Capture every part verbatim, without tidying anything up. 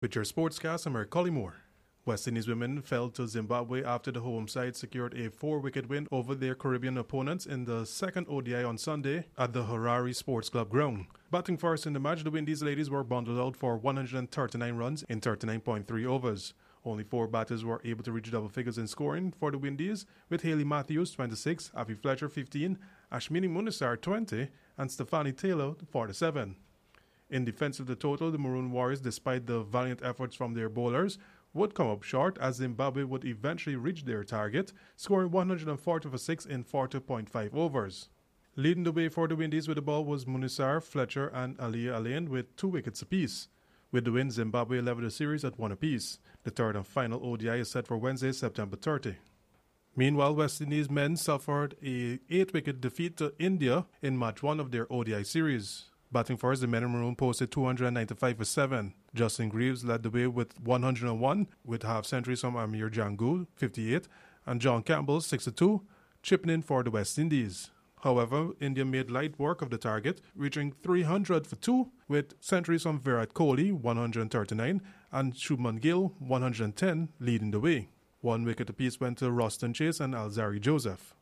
With your sportscast, I'm Eric Collymore. West Indies women fell to Zimbabwe after the home side secured a four-wicket win over their Caribbean opponents in the second O D I on Sunday at the Harare Sports Club ground. Batting first in the match, the Windies ladies were bundled out for one hundred thirty-nine runs in thirty-nine point three overs. Only four batters were able to reach double figures in scoring for the Windies, with Hayley Matthews twenty-six, Avi Fletcher fifteen, Ashmini Munisar twenty, and Stefani Taylor forty-seven. In defense of the total, the Maroon Warriors, despite the valiant efforts from their bowlers, would come up short as Zimbabwe would eventually reach their target, scoring one hundred forty for six in forty point five overs. Leading the way for the Windies with the ball was Munisar, Fletcher and Aliyah Alain with two wickets apiece. With the win, Zimbabwe leveled the series at one apiece. The third and final O D I is set for Wednesday, September thirtieth. Meanwhile, West Indies men suffered a eight-wicket defeat to India in match one of their O D I series. Batting first, the men in maroon posted two hundred ninety-five for seven. Justin Greaves led the way with one hundred one, with half centuries from Amir Jangul, fifty-eight, and John Campbell, sixty-two, chipping in for the West Indies. However, India made light work of the target, reaching three hundred for two, with centuries from Virat Kohli, one hundred thirty-nine, and Shubman Gill, one hundred ten, leading the way. One wicket apiece went to Roston Chase and Alzari Joseph.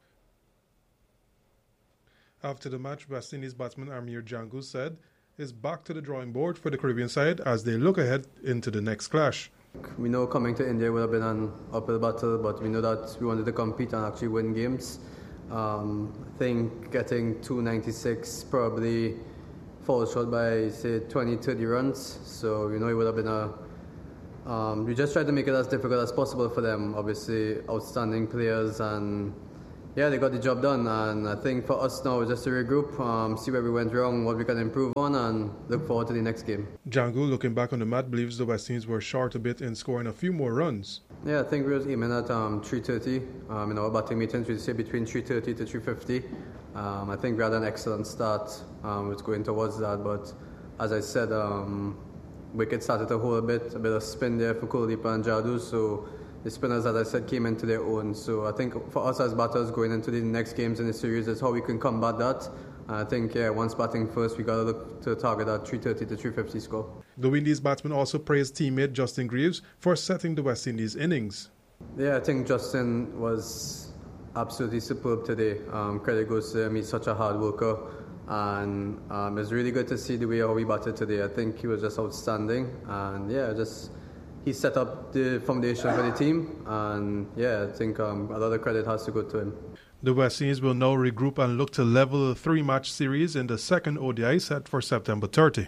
After the match, West Indies batsman Amir Jangul said it's back to the drawing board for the Caribbean side as they look ahead into the next clash. We know coming to India would have been an uphill battle, but we know that we wanted to compete and actually win games. Um, I think getting two ninety-six probably falls short by, say, twenty, thirty runs. So, you know, it would have been a... Um, we just tried to make it as difficult as possible for them. Obviously, outstanding players, and yeah, they got the job done. And I think for us now, just to regroup, um, see where we went wrong, what we can improve on, and look forward to the next game. Jangul, looking back on the mat, believes the West Indies were short a bit in scoring a few more runs. Yeah, I think we were aiming at um, three thirty. Um, in our batting meetings, we say between three thirty to three fifty. Um, I think we had an excellent start. Um, was going towards that, but as I said, um, wicket started to hold a bit, a bit of spin there for Kuldeep and Jadoo. So the spinners, as I said, came into their own. So I think for us as batters going into the next games in the series is how we can combat that. I think, yeah, once batting first, we got to look to target that three thirty to three fifty score. The Windies batsman also praised teammate Justin Greaves for setting the West Indies innings. Yeah, I think Justin was absolutely superb today. Um, credit goes to him. He's such a hard worker. And um, it's really good to see the way how we batted today. I think he was just outstanding. And, yeah, just he set up the foundation for the team. And, yeah, I think um, a lot of credit has to go to him. The West Indies will now regroup and look to level the three-match series in the second O D I set for September thirtieth.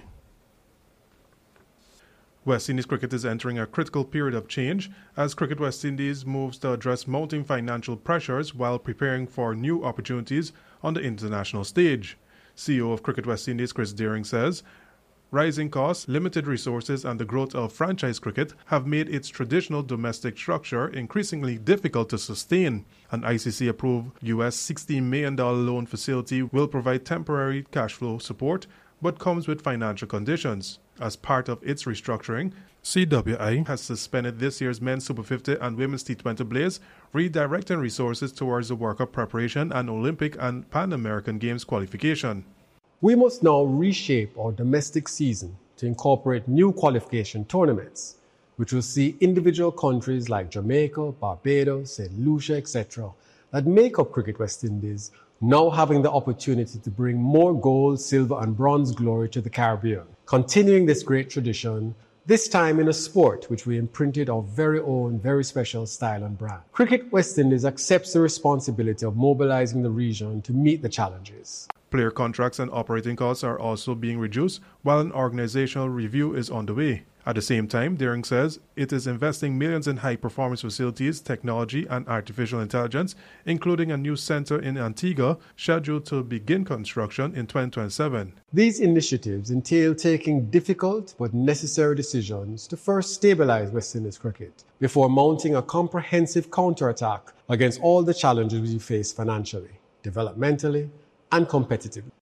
West Indies cricket is entering a critical period of change as Cricket West Indies moves to address mounting financial pressures while preparing for new opportunities on the international stage. C E O of Cricket West Indies, Chris Deering, says rising costs, limited resources, and the growth of franchise cricket have made its traditional domestic structure increasingly difficult to sustain. An I C C-approved U S sixteen million dollars loan facility will provide temporary cash flow support, but comes with financial conditions. As part of its restructuring, C W I has suspended this year's men's Super fifty and women's T twenty Blaze, redirecting resources towards the World Cup preparation and Olympic and Pan American Games qualification. We must now reshape our domestic season to incorporate new qualification tournaments, which will see individual countries like Jamaica, Barbados, Saint Lucia, et cetera, that make up Cricket West Indies, now having the opportunity to bring more gold, silver, and bronze glory to the Caribbean. Continuing this great tradition, this time in a sport which we imprinted our very own, very special style and brand. Cricket West Indies accepts the responsibility of mobilizing the region to meet the challenges. Player contracts and operating costs are also being reduced, while an organizational review is on the way. At the same time, Deering says it is investing millions in high-performance facilities, technology, and artificial intelligence, including a new center in Antigua, scheduled to begin construction in twenty twenty-seven. These initiatives entail taking difficult but necessary decisions to first stabilize West Indies cricket, before mounting a comprehensive counterattack against all the challenges we face financially, developmentally, and competitively.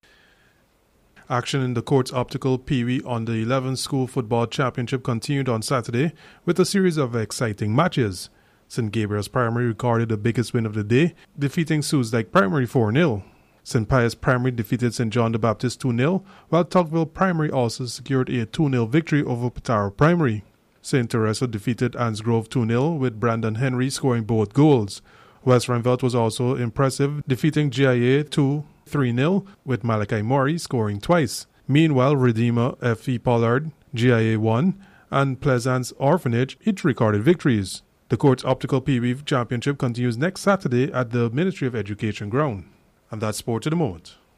Action in the Courts Optical Pee Wee on the eleventh School Football Championship continued on Saturday with a series of exciting matches. Saint Gabriel's Primary recorded the biggest win of the day, defeating Suesdyke Primary four nil. Saint Pius Primary defeated Saint John the Baptist two nil, while Tocqueville Primary also secured a two nil victory over Patara Primary. Saint Teresa defeated Ansgrove two nil with Brandon Henry scoring both goals. West Renvelt was also impressive, defeating G I A two three nil with Malachi Mori scoring twice. Meanwhile, Redeemer F E Pollard, G I A one, and Pleasance Orphanage each recorded victories. The Courts Optical Pee-Wee Championship continues next Saturday at the Ministry of Education ground. And that's Sport to the Moment.